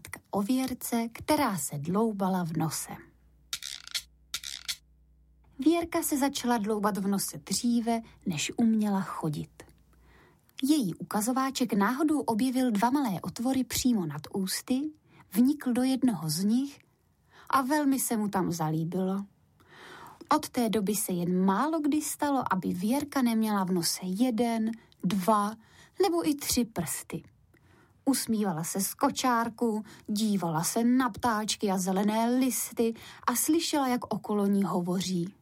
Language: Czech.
pohádka o Věrce, která se dloubala v nose. Věrka se začala dloubat v nose dříve, než uměla chodit. Její ukazováček náhodou objevil 2 malé otvory přímo nad ústy, vnikl do jednoho z nich a velmi se mu tam zalíbilo. Od té doby se jen málo kdy stalo, aby Věrka neměla v nose 1, 2 nebo i 3 prsty. Usmívala se z kočárku, dívala se na ptáčky a zelené listy a slyšela, jak okolo ní hovoří.